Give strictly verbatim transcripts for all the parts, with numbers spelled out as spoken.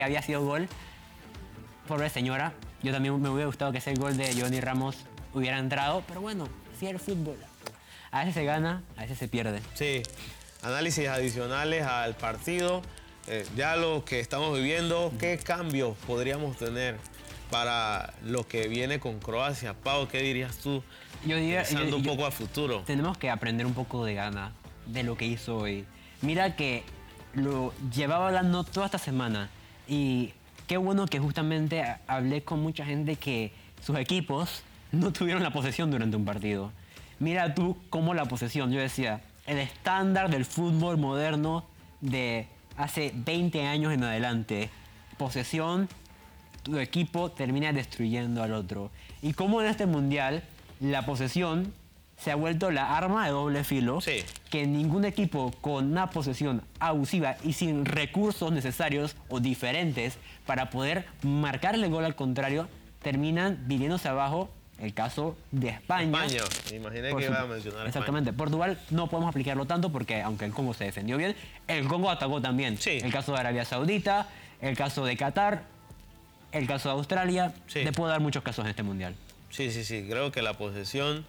había sido gol. Pobre señora, yo también me hubiera gustado que ese gol de Johnny Ramos hubiera entrado, pero bueno, sí el fútbol. A veces se gana, a veces se pierde. Sí, análisis adicionales al partido. Eh, ya lo que estamos viviendo, ¿qué cambios podríamos tener para lo que viene con Croacia? Pau, ¿qué dirías tú? Yo diría, Pensando yo- un yo- poco a futuro. Tenemos que aprender un poco de gana de lo que hizo hoy. Mira que lo llevaba hablando toda esta semana y qué bueno que justamente a- hablé con mucha gente que sus equipos no tuvieron la posesión durante un partido. Mira tú cómo la posesión, yo decía, el estándar del fútbol moderno de hace veinte años en adelante, posesión, tu equipo termina destruyendo al otro. Y como en este mundial, la posesión se ha vuelto la arma de doble filo, Sí. que ningún equipo con una posesión abusiva y sin recursos necesarios o diferentes para poder marcarle gol al contrario, terminan viniéndose abajo. El caso de España. España, me imaginé Por que su- iba a mencionar Exactamente. Portugal no podemos aplicarlo tanto porque aunque el Congo se defendió bien, el Congo atacó también. Sí. El caso de Arabia Saudita, el caso de Qatar, el caso de Australia. Sí. Te puedo dar muchos casos en este mundial. Sí, sí, sí. Creo que la posesión,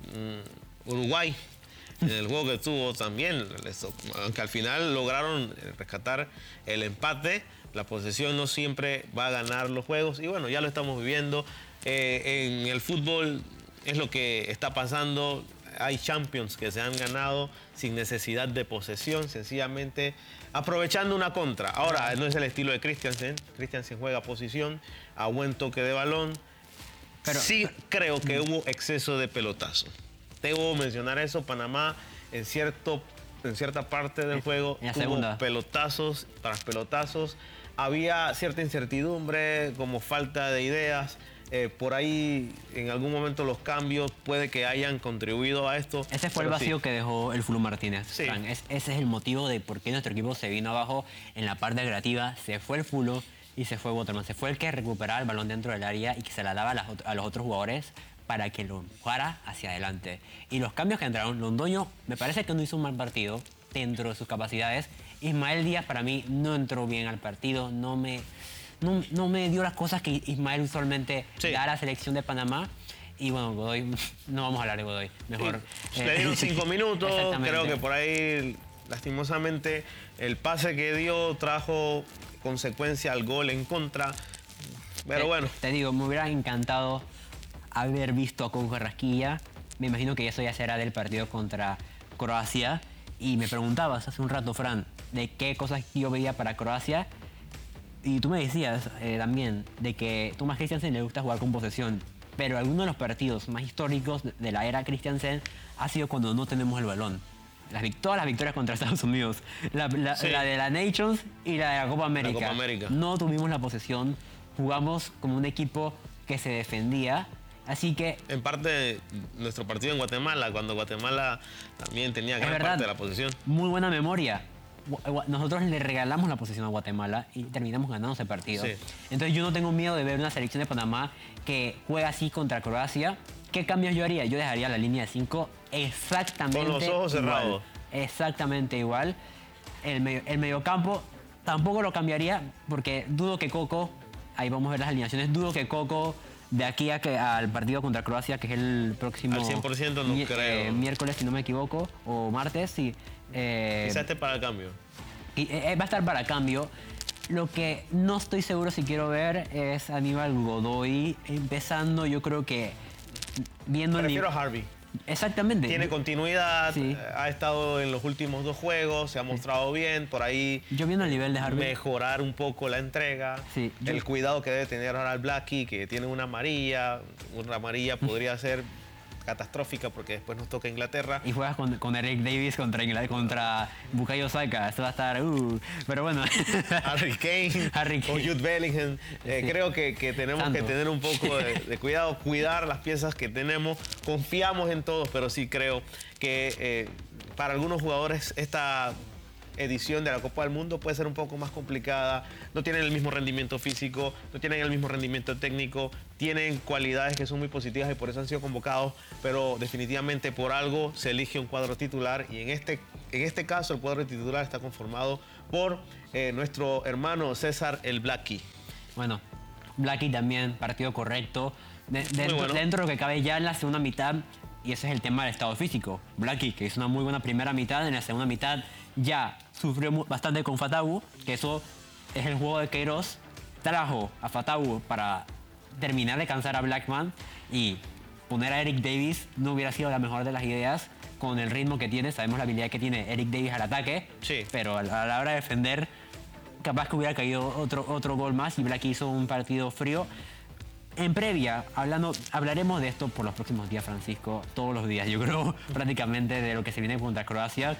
mm, Uruguay, en el juego que tuvo también, les- aunque al final lograron rescatar el empate, la posesión no siempre va a ganar los juegos. Y bueno, ya lo estamos viviendo. Eh, en el fútbol es lo que está pasando. Hay champions que se han ganado sin necesidad de posesión, sencillamente aprovechando una contra. Ahora, no es el estilo de Christiansen. Christiansen juega posición, a buen toque de balón. Pero- sí creo que hubo exceso de pelotazo. Debo mencionar eso. Panamá en, cierto, en cierta parte del juego en la tuvo segunda. pelotazos tras pelotazos. Había cierta incertidumbre, como falta de ideas. Eh, por ahí, en algún momento, los cambios puede que hayan contribuido a esto. Ese fue el pero sí. vacío que dejó el Fulu Martínez. Sí. Fran. Es- ese es el motivo de por qué nuestro equipo se vino abajo en la parte creativa. Se fue el Fulu y se fue Waterman. Se fue el que recuperaba el balón dentro del área y que se la daba a, las ot- a los otros jugadores para que lo empujara hacia adelante. Y los cambios que entraron, Londoño me parece que no hizo un mal partido dentro de sus capacidades. Ismael Díaz para mí no entró bien al partido, no me, no, no me dio las cosas que Ismael usualmente Sí. da a la selección de Panamá. Y bueno, Godoy, no vamos a hablar de Godoy, mejor. Sí, eh, le dieron cinco minutos, Exactamente. creo que por ahí, lastimosamente, el pase que dio trajo consecuencia al gol en contra. Pero Te- bueno, Te digo, me hubiera encantado haber visto a Coco Carrasquilla. Me imagino que eso ya será del partido contra Croacia. Y me preguntabas hace un rato, Fran, de qué cosas yo veía para Croacia. Y tú me decías eh, también de que Thomas Christiansen le gusta jugar con posesión. Pero algunos de los partidos más históricos de- de la era Christiansen ha sido cuando no tenemos el balón. Las, vic- todas las victorias contra Estados Unidos. La, la- Sí. la de la Nations y la de la Copa América. Copa América. No tuvimos la posesión. Jugamos como un equipo que se defendía. Así que en parte, nuestro partido en Guatemala, cuando Guatemala también tenía es gran verdad, parte de la posición. muy buena memoria. Gua- Gua- Nosotros le regalamos la posición a Guatemala y terminamos ganando ese partido. Sí. Entonces yo no tengo miedo de ver una selección de Panamá que juega así contra Croacia. ¿Qué cambios yo haría? Yo dejaría la línea de cinco exactamente Con los ojos igual. cerrados. Exactamente igual. El, medio, el mediocampo tampoco lo cambiaría porque dudo que Coco, ahí vamos a ver las alineaciones, dudo que Coco de aquí a que, al partido contra Croacia, que es el próximo Al cien por ciento no mi- creo. eh, miércoles, si no me equivoco, o martes, sí. Eh, Quizás este para el cambio. y, eh, va a estar para cambio. Lo que no estoy seguro si quiero ver es Aníbal Godoy empezando, yo creo que viendo el Prefiero nivel- a Harvey. Exactamente. Tiene continuidad, Sí. eh, ha estado en los últimos dos juegos, se ha mostrado bien, por ahí Yo viendo el nivel de Harvey. mejorar un poco la entrega, Sí, yo- el cuidado que debe tener ahora el Blackie, que tiene una amarilla, una amarilla podría ser catastrófica porque después nos toca Inglaterra. Y juegas con, con Eric Davis contra, Inglaterra- contra Bukayo Saka. Esto va a estar... uh, pero bueno. Harry Kane Harry o Kane. Jude Bellingham. Eh, Sí. Creo que, que tenemos Santo. que tener un poco de, de cuidado, cuidar las piezas que tenemos. Confiamos en todos, pero sí creo que eh, para algunos jugadores esta edición de la Copa del Mundo puede ser un poco más complicada. No tienen el mismo rendimiento físico, no tienen el mismo rendimiento técnico, tienen cualidades que son muy positivas y por eso han sido convocados, pero definitivamente por algo se elige un cuadro titular y en este, en este caso el cuadro titular está conformado por eh, nuestro hermano César el Blackie. Bueno, Blackie también, partido correcto. De- dentro, bueno. dentro de lo que cabe ya en la segunda mitad, y ese es el tema del estado físico. Blackie, que hizo una muy buena primera mitad, en la segunda mitad ya sufrió mu- bastante con Fatawu, que eso es el juego de Queiroz. Trajo a Fatawu para terminar de cansar a Blackman y poner a Eric Davis no hubiera sido la mejor de las ideas con el ritmo que tiene. Sabemos la habilidad que tiene Eric Davis al ataque, Sí. pero a la a la hora de defender, capaz que hubiera caído otro, otro gol más y Blackie hizo un partido frío. En previa, hablando, hablaremos de esto por los próximos días, Francisco, todos los días, yo creo, prácticamente de lo que se viene contra Croacia.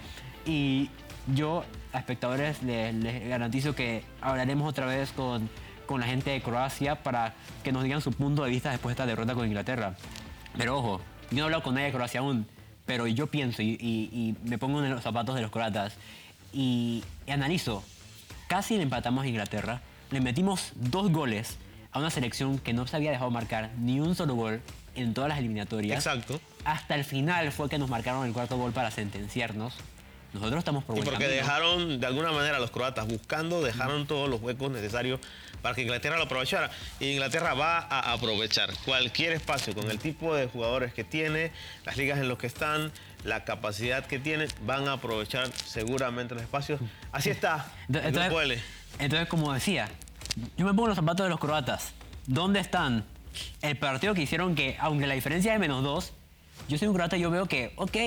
Y yo, a espectadores, les, les garantizo que hablaremos otra vez con, con la gente de Croacia para que nos digan su punto de vista después de esta derrota con Inglaterra. Pero ojo, yo no he hablado con nadie de Croacia aún, pero yo pienso y, y- y me pongo en los zapatos de los croatas y, y analizo. Casi le empatamos a Inglaterra, le metimos dos goles a una selección que no se había dejado marcar ni un solo gol en todas las eliminatorias. Exacto. Hasta el final fue que nos marcaron el cuarto gol para sentenciarnos. Nosotros estamos por Y buen porque camino. dejaron, de alguna manera, los croatas buscando, dejaron todos los huecos necesarios para que Inglaterra lo aprovechara. Y Inglaterra va a aprovechar cualquier espacio con el tipo de jugadores que tiene, las ligas en las que están, la capacidad que tiene, van a aprovechar seguramente los espacios. Así está el Entonces, grupo L. entonces, como decía, yo me pongo en los zapatos de los croatas. ¿Dónde están? El partido que hicieron que, aunque la diferencia es de menos dos, yo soy un croata y yo veo que, ok,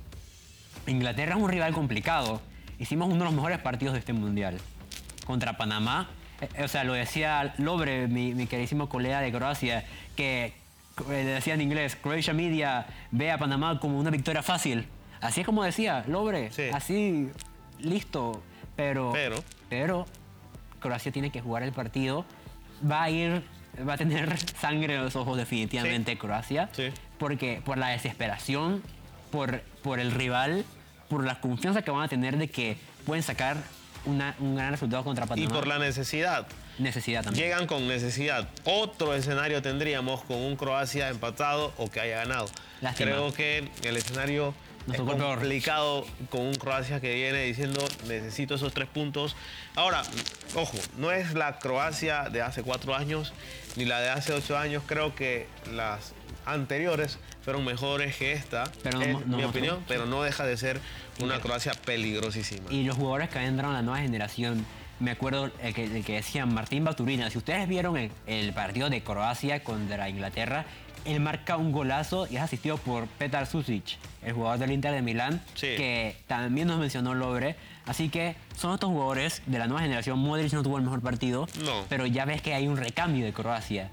Inglaterra es un rival complicado. Hicimos uno de los mejores partidos de este mundial. Contra Panamá. Eh, o sea, lo decía Lobre, mi, mi queridísimo colega de Croacia, que eh, decía en inglés, Croatia Media ve a Panamá como una victoria fácil. Así es como decía Lobre. Sí. Así, listo. Pero, Pero. pero Croacia tiene que jugar el partido. Va a ir, va a tener sangre en los ojos definitivamente Sí. Croacia. Sí. Porque por la desesperación, por, por el rival, por la confianza que van a tener de que pueden sacar una- un gran resultado contra Y Panamá. por la necesidad. Necesidad también. Llegan con necesidad. Otro escenario tendríamos con un Croacia empatado o que haya ganado. Lástima. Creo que el escenario Nos es tocó el peor. complicado con un Croacia que viene diciendo necesito esos tres puntos. Ahora, ojo, no es la Croacia de hace cuatro años ni la de hace ocho años. Creo que las anteriores fueron mejores que esta, Pero no- en no- mi no- opinión, pero no deja de ser una Croacia peligrosísima. Y los jugadores que entraron a la nueva generación, me acuerdo el que, el que decían Martín Baturina. Si ustedes vieron el, el partido de Croacia contra Inglaterra, él marca un golazo y es asistido por Petar Susic, el jugador del Inter de Milán, Sí. que también nos mencionó Lobre. Así que son estos jugadores de la nueva generación. Modric no tuvo el mejor partido, No. pero ya ves que hay un recambio de Croacia.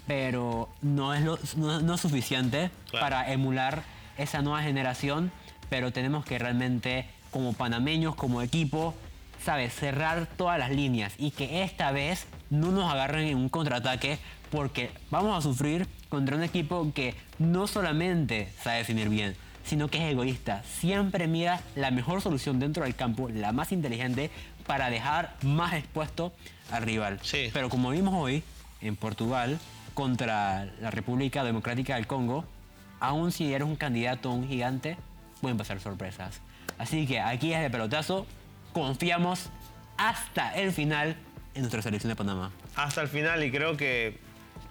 Pero no es, lo- no, no es suficiente Claro. para emular esa nueva generación, pero tenemos que realmente, como panameños, como equipo, ¿sabes? Cerrar todas las líneas y que esta vez no nos agarren en un contraataque, porque vamos a sufrir contra un equipo que no solamente sabe definir bien, sino que es egoísta. Siempre mira la mejor solución dentro del campo, la más inteligente, para dejar más expuesto al rival. Sí. Pero como vimos hoy en Portugal contra la República Democrática del Congo, aún si eres un candidato a un gigante, pueden pasar sorpresas. Así que aquí es de pelotazo, confiamos hasta el final en nuestra selección de Panamá. Hasta el final, y creo que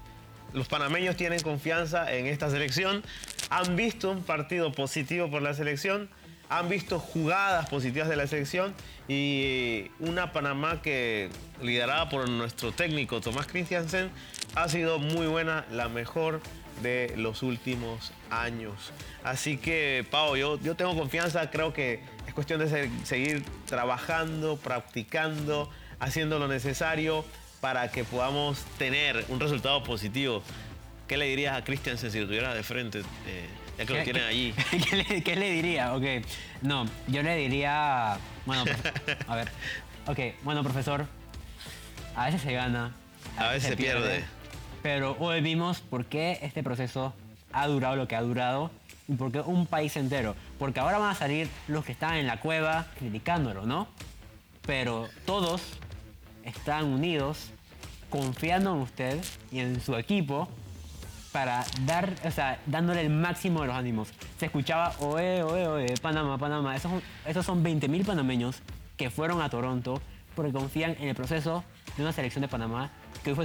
los panameños tienen confianza en esta selección, han visto un partido positivo por la selección, han visto jugadas positivas de la selección y una Panamá que, liderada por nuestro técnico Tomás Christiansen, ha sido muy buena, la mejor de los últimos años. Así que, Pau, yo, yo tengo confianza, creo que es cuestión de se- seguir trabajando, practicando, haciendo lo necesario para que podamos tener un resultado positivo. ¿Qué le dirías a Christiansen si lo tuvieras de frente, eh, ya que lo tienen allí? ¿Qué le, qué le diría? Ok, no, yo le diría... Bueno, a ver. Ok, bueno, profesor, a veces se gana, A veces se pierde. Pero hoy vimos por qué este proceso ha durado lo que ha durado y por qué un país entero. Porque ahora van a salir los que están en la cueva criticándolo, ¿no? Pero todos están unidos, confiando en usted y en su equipo para dar, o sea, dándole el máximo de los ánimos. Se escuchaba, oe, oe, oe, Panamá, Panamá. Esos, son- esos son veinte mil panameños que fueron a Toronto porque confían en el proceso de una selección de Panamá que hoy fue